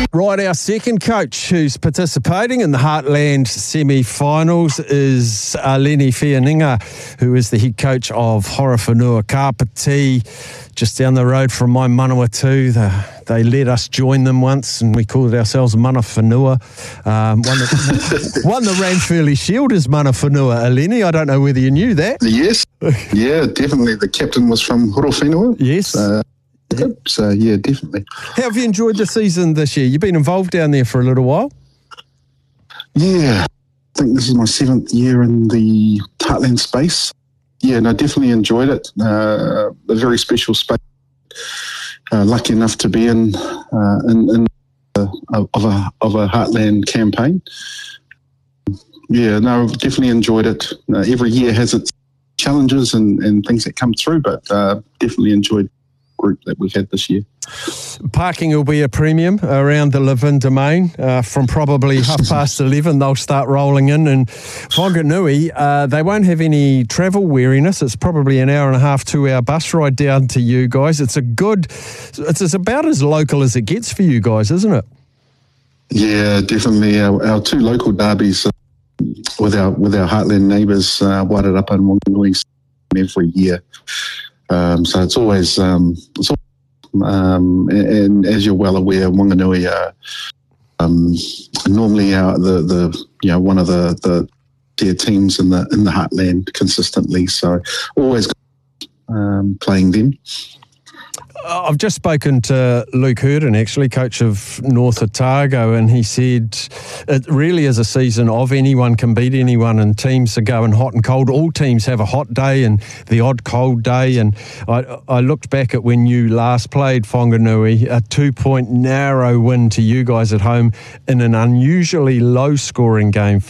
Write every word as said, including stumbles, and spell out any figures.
Right, our second coach who's participating in the Heartland semi-finals is uh, Lenny Whianinga, who is the head coach of Horowhenua Kapiti, just down the road from my Manawatu. The, they let us join them once and we called ourselves Mana Whenua. Um, won, the, won the Ranfurly Shield as Mana Whenua, uh, Lenny. I don't know whether you knew that. Yes, yeah, definitely. The captain was from Horowhenua. Yes. Uh, So, yeah, definitely. How have you enjoyed the season this year? You've been involved down there for a little while. Yeah, I think this is my seventh year in the Heartland space. Yeah, no, definitely enjoyed it. Uh, a very special space. Uh, lucky enough to be in uh, in, in uh, of a of a Heartland campaign. Yeah, no, definitely enjoyed it. Uh, every year has its challenges and, and things that come through, but uh, definitely enjoyed group that we've had this year. Parking will be a premium around the Levin domain uh, from probably half past eleven. They'll start rolling in, and Whanganui, uh, they won't have any travel weariness. It's probably an hour and a half, two hour bus ride down to you guys. It's a good, it's, it's about as local as it gets for you guys, isn't it? Yeah, definitely. Our, our two local derbies uh, with our with our Heartland neighbours, uh, Wairarapa up in Wanganui every year. Um, so it's always, um, it's always um, and, and as you're well aware, Wanganui are um, normally our, the the you know one of the the their teams in the in the Heartland consistently. So always um, playing them. I've just spoken to Luke Hurden, actually, coach of North Otago, and he said it really is a season of anyone can beat anyone, and teams are going hot and cold. All teams have a hot day and the odd cold day, and I, I looked back at when you last played Whanganui, a two-point narrow win to you guys at home in an unusually low-scoring game.